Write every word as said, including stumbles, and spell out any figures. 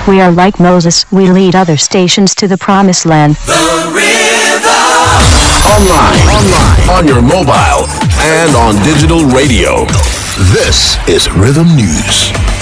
We are like Moses, we lead other stations to the promised land. The Rhythm! Online, online, on your mobile, and on digital radio. This is Rhythm News.